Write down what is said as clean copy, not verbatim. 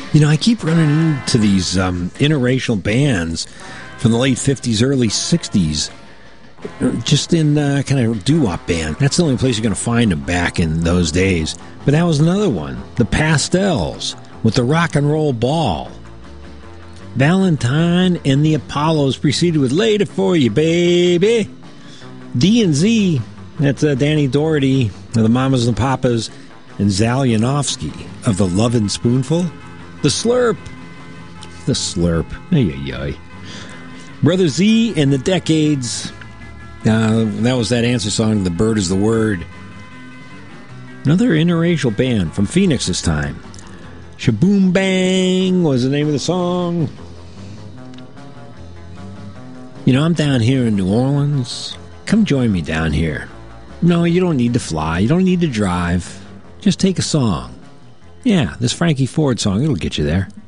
You know, I keep running into these interracial bands from the late 50s, early 60s, just in kind of doo-wop band. That's the only place you're going to find them back in those days. But that was another one, the Pastels, with the Rock and Roll Ball. Valentine and the Apollos preceded with Later For You, Baby. D&Z, that's Danny Doherty of the Mamas and Papas, and Zal Yanofsky of the Lovin' Spoonful. The Slurp. Ay, ay, ay. Brother Z and the Decades. That was that answer song, The Bird Is the Word. Another interracial band from Phoenix this time. Shaboom Bang was the name of the song. You know, I'm down here in New Orleans. Come join me down here. No, you don't need to fly. You don't need to drive. Just take a song. Yeah, this Frankie Ford song, it'll get you there.